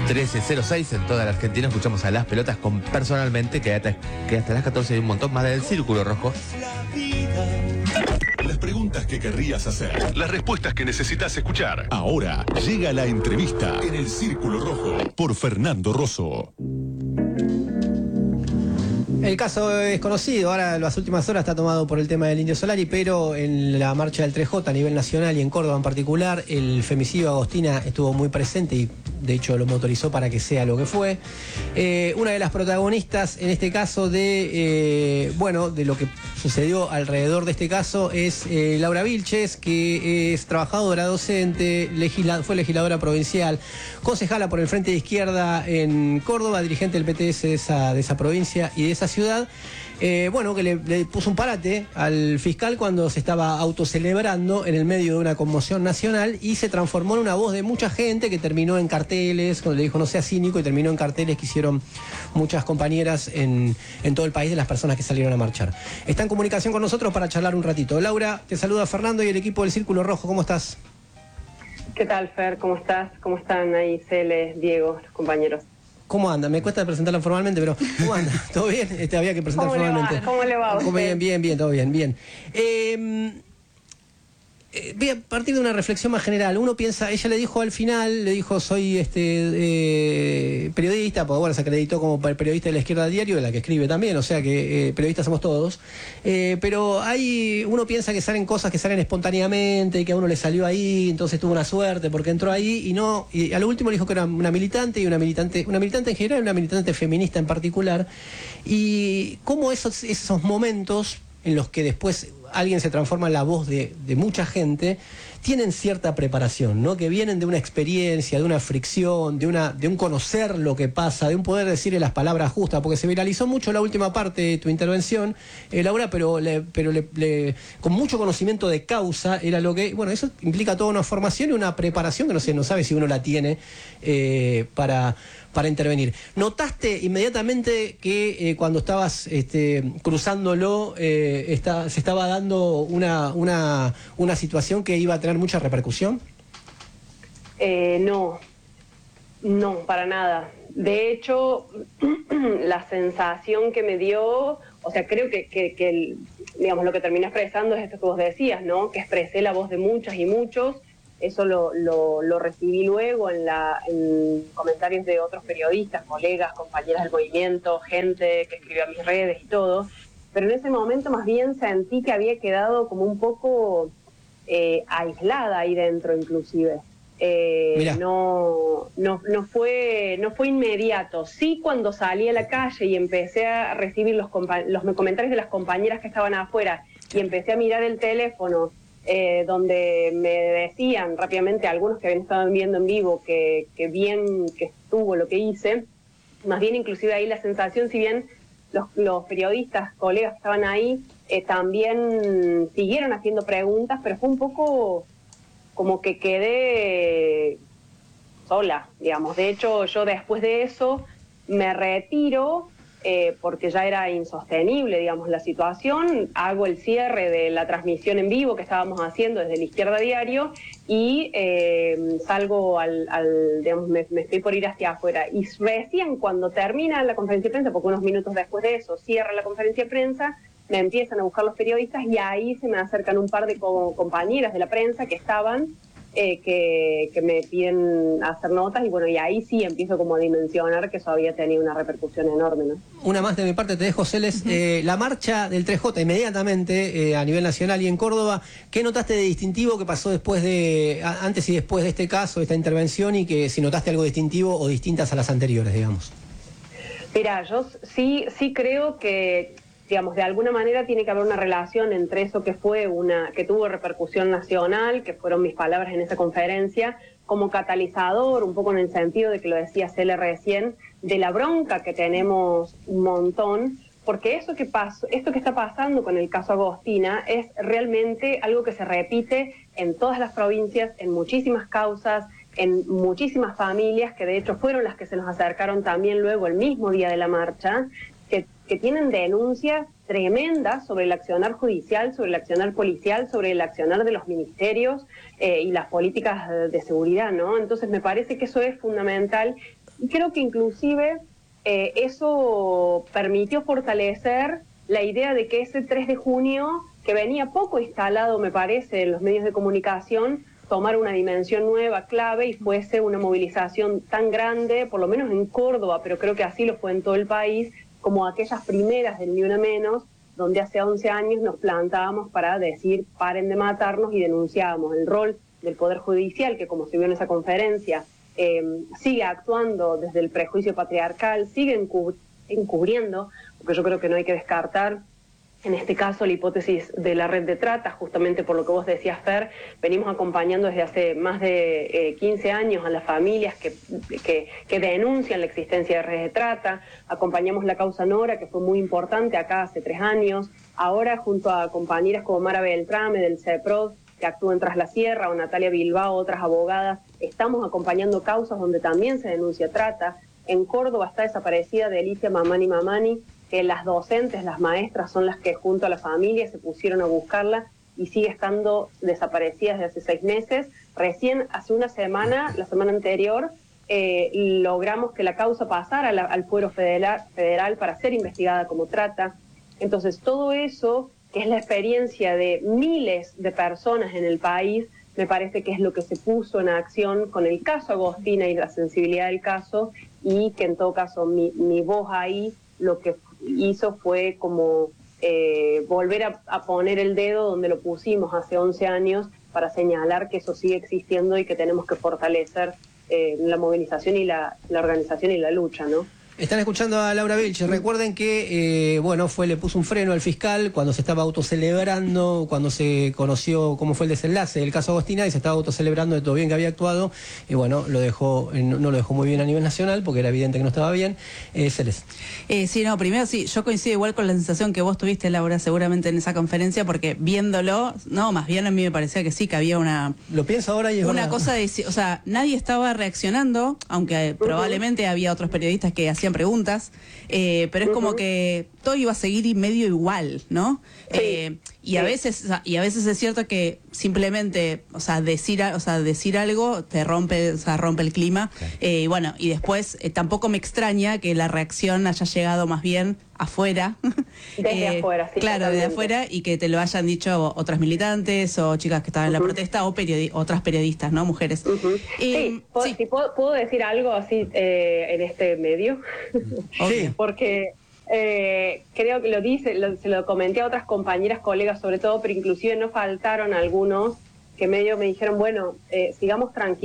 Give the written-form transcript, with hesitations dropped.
13:06 en toda la Argentina. Escuchamos a Las Pelotas con Personalmente, que hasta las 14 hay un montón más del Círculo Rojo. Las preguntas que querrías hacer, las respuestas que necesitas escuchar. Ahora llega la entrevista en el Círculo Rojo por Fernando Rosso. El caso es conocido, ahora en las últimas horas está tomado por el tema del Indio Solari, pero en la marcha del 3J a nivel nacional y en Córdoba en particular, el femicidio de Agostina estuvo muy presente y de hecho lo motorizó para que sea lo que fue. Una de las protagonistas en este caso de lo que sucedió alrededor de este caso es Laura Vilches, que es trabajadora, docente, fue legisladora provincial, concejala por el Frente de Izquierda en Córdoba, dirigente del PTS de esa provincia y de esa ciudad. Que le puso un parate al fiscal cuando se estaba autocelebrando en el medio de una conmoción nacional y se transformó en una voz de mucha gente que terminó en carteles, cuando le dijo no sea cínico, y terminó en carteles que hicieron muchas compañeras en todo el país de las personas que salieron a marchar. Está en comunicación con nosotros para charlar un ratito. Laura, te saluda Fernando y el equipo del Círculo Rojo, ¿cómo estás? ¿Qué tal, Fer? ¿Cómo estás? ¿Cómo están ahí, Cele, Diego, los compañeros? ¿Cómo anda? Me cuesta presentarla formalmente, pero ¿cómo anda? ¿Todo bien? Había que presentar formalmente. ¿Cómo le va a usted? Bien, todo bien. Voy a partir de una reflexión más general. Uno piensa, ella le dijo al final, soy periodista, porque bueno, se acreditó como periodista de la Izquierda Diario, de la que escribe también, o sea que periodistas somos todos. Pero uno piensa que salen cosas que salen espontáneamente y que a uno le salió ahí, entonces tuvo una suerte porque entró ahí y a lo último le dijo que era una militante y una militante en general, una militante feminista en particular. Y cómo esos momentos en los que después alguien se transforma en la voz de mucha gente, tienen cierta preparación, ¿no? Que vienen de una experiencia, de una fricción, de un conocer lo que pasa, de un poder decirle las palabras justas, porque se viralizó mucho la última parte de tu intervención, Laura, pero con mucho conocimiento de causa, era lo que, bueno, eso implica toda una formación y una preparación que no sabe si uno la tiene para intervenir. ¿Notaste inmediatamente que cuando estabas cruzándolo se estaba dando una situación que iba a tener mucha repercusión? No, para nada. De hecho, la sensación que me dio, o sea, creo que digamos, lo que terminé expresando es esto que vos decías, ¿no? Que expresé la voz de muchas y muchos. Eso lo recibí luego en comentarios de otros periodistas, colegas, compañeras del movimiento, gente que escribió a mis redes y todo. Pero en ese momento más bien sentí que había quedado como un poco aislada ahí dentro, inclusive. No fue inmediato. Sí, cuando salí a la calle y empecé a recibir los comentarios de las compañeras que estaban afuera y empecé a mirar el teléfono, donde me decían rápidamente algunos que habían estado viendo en vivo que bien que estuvo lo que hice, más bien inclusive ahí la sensación, si bien los periodistas, colegas que estaban ahí, también siguieron haciendo preguntas, pero fue un poco como que quedé sola, digamos. De hecho, yo después de eso me retiro, porque ya era insostenible, digamos, la situación. Hago el cierre de la transmisión en vivo que estábamos haciendo desde la Izquierda Diario y salgo digamos, me estoy por ir hacia afuera. Y recién cuando termina la conferencia de prensa, porque unos minutos después de eso cierra la conferencia de prensa, me empiezan a buscar los periodistas y ahí se me acercan un par de compañeras de la prensa que estaban, que me piden hacer notas y bueno, y ahí sí empiezo como a dimensionar que eso había tenido una repercusión enorme, ¿no? Una más de mi parte te dejo, Celes. La marcha del 3J inmediatamente a nivel nacional y en Córdoba, ¿qué notaste de distintivo que pasó antes y después de este caso, de esta intervención, y que si notaste algo distintivo o distintas a las anteriores, digamos? Mira, yo sí creo que, digamos, de alguna manera tiene que haber una relación entre eso que tuvo repercusión nacional, que fueron mis palabras en esa conferencia, como catalizador, un poco en el sentido de que lo decía Cele recién, de la bronca que tenemos un montón, porque esto que está pasando con el caso Agostina es realmente algo que se repite en todas las provincias, en muchísimas causas, en muchísimas familias, que de hecho fueron las que se nos acercaron también luego el mismo día de la marcha, que tienen denuncias tremendas sobre el accionar judicial, sobre el accionar policial, sobre el accionar de los ministerios y las políticas de seguridad, ¿no? Entonces me parece que eso es fundamental Y creo que inclusive eso permitió fortalecer la idea de que ese 3 de junio, que venía poco instalado, me parece, en los medios de comunicación, tomar una dimensión nueva, clave, y fuese una movilización tan grande, por lo menos en Córdoba, pero creo que así lo fue en todo el país, como aquellas primeras del Ni Una Menos, donde hace 11 años nos plantábamos para decir paren de matarnos y denunciábamos el rol del Poder Judicial, que como se vio en esa conferencia, sigue actuando desde el prejuicio patriarcal, sigue encubriendo, porque yo creo que no hay que descartar en este caso la hipótesis de la red de trata, justamente por lo que vos decías, Fer. Venimos acompañando desde hace más de 15 años a las familias que denuncian la existencia de redes de trata. Acompañamos la causa Nora, que fue muy importante acá hace 3 años. Ahora, junto a compañeras como Mara Beltrame del CEPROD, que actúan tras la sierra, o Natalia Bilbao, otras abogadas, estamos acompañando causas donde también se denuncia trata. En Córdoba está desaparecida Delicia Mamani, que las docentes, las maestras, son las que junto a la familia se pusieron a buscarla y sigue estando desaparecida desde hace 6 meses. Recién hace una semana, la semana anterior, logramos que la causa pasara al fuero federal para ser investigada como trata. Entonces, todo eso, que es la experiencia de miles de personas en el país, me parece que es lo que se puso en acción con el caso Agostina y la sensibilidad del caso, y que en todo caso mi voz ahí lo que hizo fue como volver a poner el dedo donde lo pusimos hace 11 años para señalar que eso sigue existiendo y que tenemos que fortalecer la movilización y la organización y la lucha, ¿no? Están escuchando a Laura Vilche. Recuerden que, le puso un freno al fiscal cuando se estaba autocelebrando, cuando se conoció cómo fue el desenlace del caso Agostina, y se estaba autocelebrando de todo bien que había actuado, y no lo dejó muy bien a nivel nacional, porque era evidente que no estaba bien. Celeste. Primero yo coincido igual con la sensación que vos tuviste, Laura, seguramente en esa conferencia, porque viéndolo, más bien a mí me parecía que sí, que había una... Lo pienso ahora y es una verdad. cosa de, nadie estaba reaccionando, aunque probablemente había otros periodistas que hacían preguntas, pero es como que todo iba a seguir medio igual, ¿no? Sí. Y a veces es cierto que simplemente, decir algo te rompe el clima. Claro. Y después tampoco me extraña que la reacción haya llegado más bien afuera. Desde afuera, sí. Claro, totalmente. desde afuera, y que te lo hayan dicho otras militantes o chicas que estaban en la protesta, o otras periodistas, ¿no? Mujeres. Sí, ¿puedo decir algo así en este medio? Sí. Porque creo que se lo comenté a otras compañeras, colegas sobre todo, pero inclusive no faltaron algunos que medio me dijeron, sigamos tranquilos.